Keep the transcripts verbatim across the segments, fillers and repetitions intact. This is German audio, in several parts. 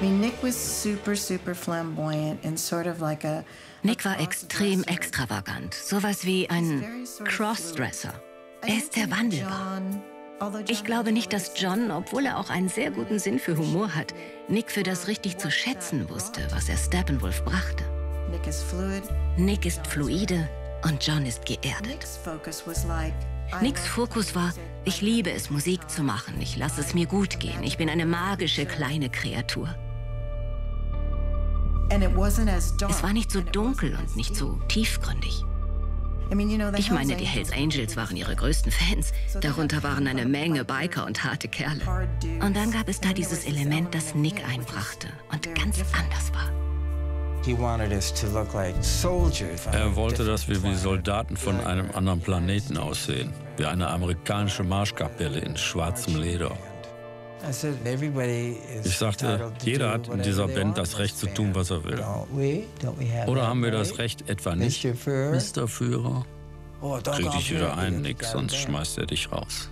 Nick war extrem extravagant, sowas wie ein Crossdresser. Er ist sehr wandelbar. Ich glaube nicht, dass John, obwohl er auch einen sehr guten Sinn für Humor hat, Nick für das richtig zu schätzen wusste, was er Steppenwolf brachte. Nick ist fluide und John ist geerdet. Nicks Fokus war, ich liebe es, Musik zu machen, ich lasse es mir gut gehen, ich bin eine magische kleine Kreatur. Es war nicht so dunkel und nicht so tiefgründig. Ich meine, die Hells Angels waren ihre größten Fans. Darunter waren eine Menge Biker und harte Kerle. Und dann gab es da dieses Element, das Nick einbrachte und ganz anders war. Er wollte, dass wir wie Soldaten von einem anderen Planeten aussehen. Wie eine amerikanische Marschkapelle in schwarzem Leder. Ich sagte, jeder hat in dieser Band das Recht zu tun, was er will. Oder haben wir das Recht etwa nicht, Mister Führer? Krieg dich wieder ein, Nick, sonst schmeißt er dich raus.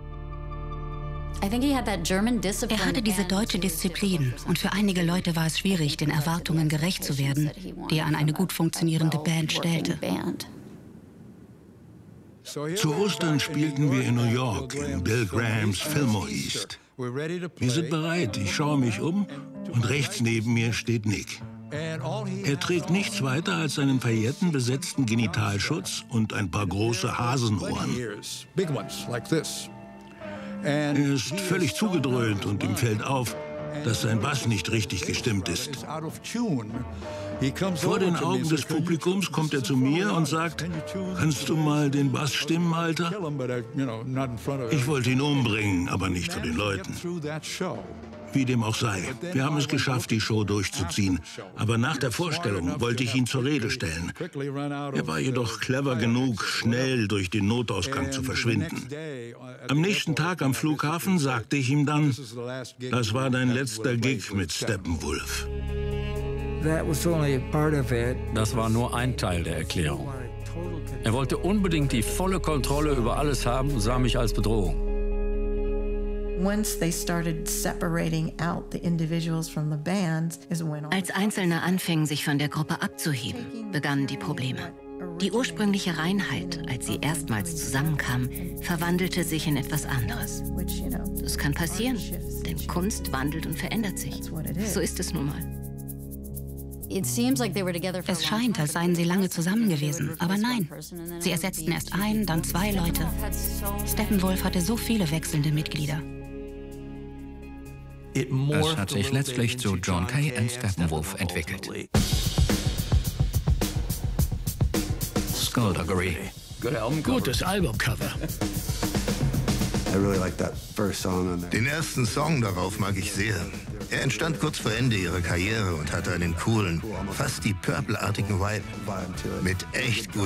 Er hatte diese deutsche Disziplin und für einige Leute war es schwierig, den Erwartungen gerecht zu werden, die er an eine gut funktionierende Band stellte. Zu Ostern spielten wir in New York, in Bill Grahams Fillmore East. Wir sind bereit, ich schaue mich um und rechts neben mir steht Nick. Er trägt nichts weiter als einen paillettenbesetzten Genitalschutz und ein paar große Hasenohren. Er ist völlig zugedröhnt und ihm fällt auf, dass sein Bass nicht richtig gestimmt ist. Vor den Augen des Publikums kommt er zu mir und sagt, kannst du mal den Bass stimmen, Alter? Ich wollte ihn umbringen, aber nicht vor den Leuten. Wie dem auch sei, wir haben es geschafft, die Show durchzuziehen. Aber nach der Vorstellung wollte ich ihn zur Rede stellen. Er war jedoch clever genug, schnell durch den Notausgang zu verschwinden. Am nächsten Tag am Flughafen sagte ich ihm dann, das war dein letzter Gig mit Steppenwolf. Das war nur ein Teil der Erklärung. Er wollte unbedingt die volle Kontrolle über alles haben und sah mich als Bedrohung. Als Einzelne anfingen, sich von der Gruppe abzuheben, begannen die Probleme. Die ursprüngliche Reinheit, als sie erstmals zusammenkamen, verwandelte sich in etwas anderes. Das kann passieren, denn Kunst wandelt und verändert sich. So ist es nun mal. Es scheint, als seien sie lange zusammen gewesen, aber nein. Sie ersetzten erst ein, dann zwei Leute. Steppenwolf hatte so viele wechselnde Mitglieder. Es hat sich letztlich zu John Kay and Steppenwolf entwickelt. Skullduggery. Gutes Albumcover. Den ersten Song darauf mag ich sehr. Er entstand kurz vor Ende ihrer Karriere und hatte einen coolen, fast die Purple-artigen Vibe. Mit echt gut